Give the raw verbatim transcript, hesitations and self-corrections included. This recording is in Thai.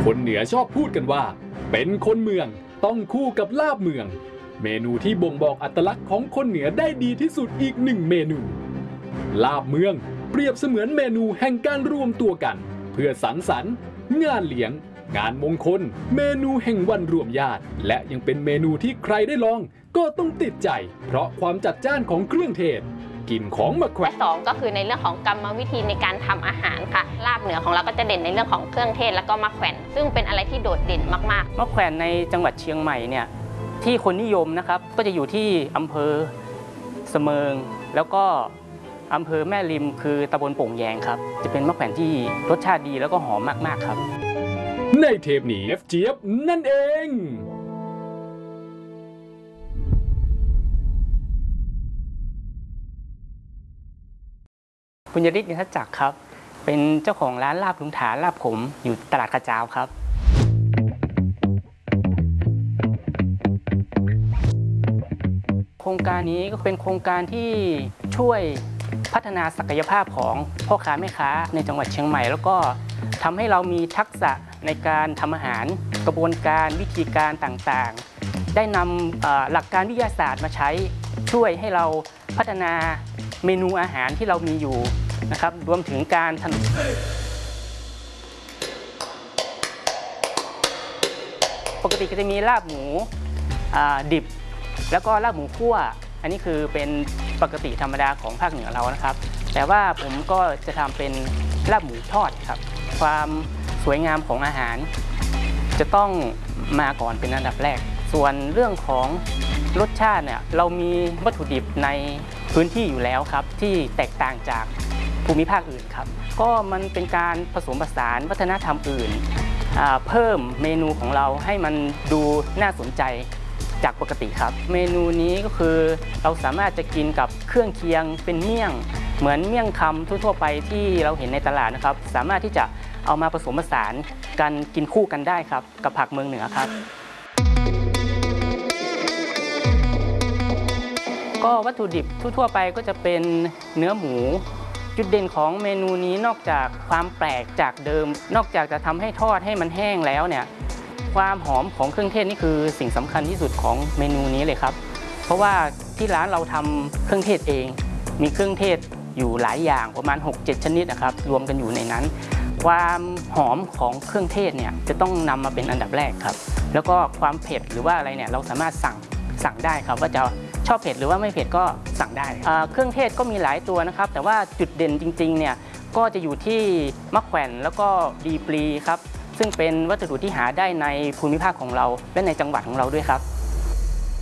คนเหนือชอบพูดกันว่าเป็นคนเมืองต้องคู่กับลาบเมืองเมนูที่บ่งบอกอัตลักษณ์ของคนเหนือได้ดีที่สุดอีกหนึ่งเมนูลาบเมืองเปรียบเสมือนเมนูแห่งการรวมตัวกันเพื่อสังสรรค์งานเลี้ยงงานมงคลเมนูแห่งวันรวมญาติและยังเป็นเมนูที่ใครได้ลองก็ต้องติดใจเพราะความจัดจ้านของเครื่องเทศกลิ่นของมะแขวนสองก็คือในเรื่องของกรรมวิธีในการทำอาหารค่ะลาบเหนือของเราก็จะเด่นในเรื่องของเครื่องเทศแล้วก็มะแขวนซึ่งเป็นอะไรที่โดดเด่นมากๆมะแขวนในจังหวัดเชียงใหม่เนี่ยที่คนนิยมนะครับก็จะอยู่ที่อำเภอเสมิงแล้วก็อำเภอแม่ริมคือตำบลโป่งแยงครับจะเป็นมะแขวนที่รสชาติดีแล้วก็หอมมากๆครับในเทปนี้เอฟเจี๊ยบนั่นเองคุณยริศ นิทัศจักรครับเป็นเจ้าของร้านลาบลุงถาลาบขมอยู่ตลาดกระจาวครับโครงการนี้ก็เป็นโครงการที่ช่วยพัฒนาศักยภาพของพ่อค้าแม่ค้าในจังหวัดเชียงใหม่แล้วก็ทำให้เรามีทักษะในการทำอาหารกระบวนการวิธีการต่างๆได้นำหลักการวิทยาศาสตร์มาใช้ช่วยให้เราพัฒนาเมนูอาหารที่เรามีอยู่นะครับรวมถึงการทำปกติก็จะมีลาบหมูดิบแล้วก็ลาบหมูคั่วอันนี้คือเป็นปกติธรรมดาของภาคเหนือเรานะครับแต่ว่าผมก็จะทำเป็นลาบหมูทอดครับความสวยงามของอาหารจะต้องมาก่อนเป็นอันดับแรกส่วนเรื่องของรสชาติเนี่ยเรามีวัตถุดิบในพื้นที่อยู่แล้วครับที่แตกต่างจากภูมิภาคอื่นครับก็มันเป็นการผสมผสานวัฒนธรรมอื่นเพิ่มเมนูของเราให้มันดูน่าสนใจจากปกติครับเมนูนี้ก็คือเราสามารถจะกินกับเครื่องเคียงเป็นเมี่ยงเหมือนเมี่ยงคำทั่วๆไปที่เราเห็นในตลาดนะครับสามารถที่จะเอามาผสมผสานกันกินคู่กันได้ครับกับผักเมืองเหนือครับก็วัตถุดิบทั่วๆไปก็จะเป็นเนื้อหมูจุดเด่นของเมนูนี้นอกจากความแปลกจากเดิมนอกจากจะทำให้ทอดให้มันแห้งแล้วเนี่ยความหอมของเครื่องเทศนี่คือสิ่งสำคัญที่สุดของเมนูนี้เลยครับเพราะว่าที่ร้านเราทำเครื่องเทศเองมีเครื่องเทศอยู่หลายอย่างประมาณ หกเจ็ด ชนิดนะครับรวมกันอยู่ในนั้นความหอมของเครื่องเทศเนี่ยจะต้องนำมาเป็นอันดับแรกครับแล้วก็ความเผ็ดหรือว่าอะไรเนี่ยเราสามารถสั่งสั่งได้ครับว่าจะชอบเผ็ดหรือว่าไม่เผ็ดก็สั่งได้เครื่องเทศก็มีหลายตัวนะครับแต่ว่าจุดเด่นจริงๆเนี่ยก็จะอยู่ที่มะแขวนแล้วก็ดีปลีครับซึ่งเป็นวัสดุที่หาได้ในภูมิภาคของเราและในจังหวัดของเราด้วยครับ